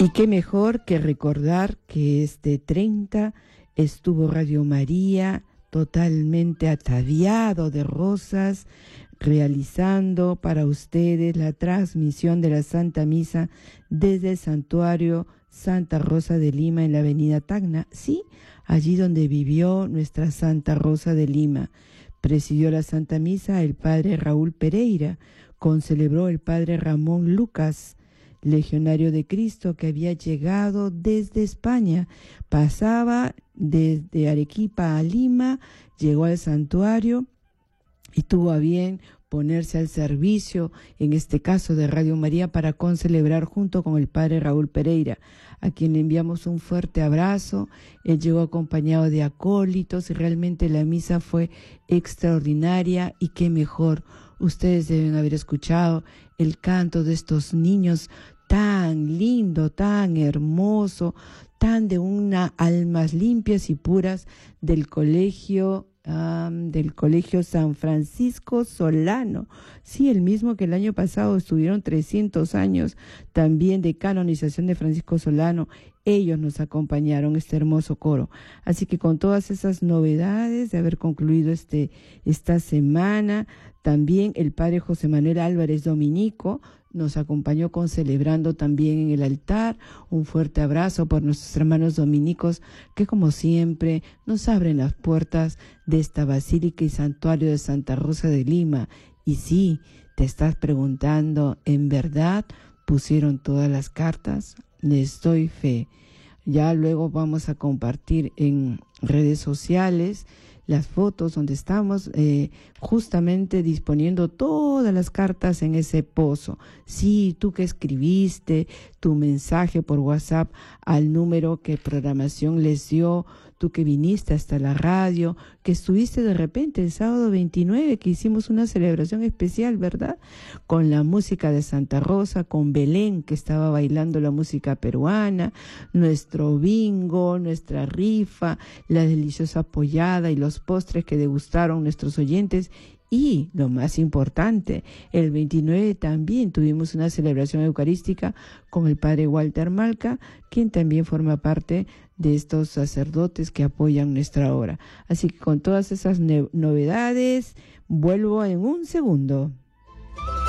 Y qué mejor que recordar que este 30 estuvo Radio María totalmente ataviado de rosas, realizando para ustedes la transmisión de la Santa Misa desde el Santuario Santa Rosa de Lima en la avenida Tacna. Sí, allí donde vivió nuestra Santa Rosa de Lima. Presidió la Santa Misa el padre Raúl Pereira, concelebró el padre Ramón Lucas, legionario de Cristo que había llegado desde España, pasaba desde Arequipa a Lima, llegó al santuario y tuvo a bien ponerse al servicio, en este caso de Radio María, para concelebrar junto con el padre Raúl Pereira, a quien le enviamos un fuerte abrazo. Él llegó acompañado de acólitos y realmente la misa fue extraordinaria y qué mejor. Ustedes deben haber escuchado el canto de estos niños tan lindo, tan hermoso, tan de unas almas limpias y puras del colegio San Francisco Solano. Sí, el mismo que el año pasado estuvieron 300 años también de canonización de Francisco Solano. Ellos nos acompañaron, este hermoso coro. Así que con todas esas novedades de haber concluido esta semana, también el padre José Manuel Álvarez Dominico nos acompañó celebrando también en el altar. Un fuerte abrazo por nuestros hermanos dominicos que como siempre nos abren las puertas de esta basílica y santuario de Santa Rosa de Lima. Y sí, te estás preguntando, ¿en verdad pusieron todas las cartas? Les doy fe. Ya luego vamos a compartir en redes sociales las fotos donde estamos justamente disponiendo todas las cartas en ese pozo. Sí, tú que escribiste tu mensaje por WhatsApp al número que programación les dio, tú que viniste hasta la radio, que estuviste de repente el sábado 29, que hicimos una celebración especial, ¿verdad? Con la música de Santa Rosa, con Belén, que estaba bailando la música peruana, nuestro bingo, nuestra rifa, la deliciosa pollada y los postres que degustaron nuestros oyentes. Y lo más importante, el 29 también tuvimos una celebración eucarística con el padre Walter Malca, quien también forma parte de estos sacerdotes que apoyan nuestra obra. Así que con todas esas novedades, vuelvo en un segundo.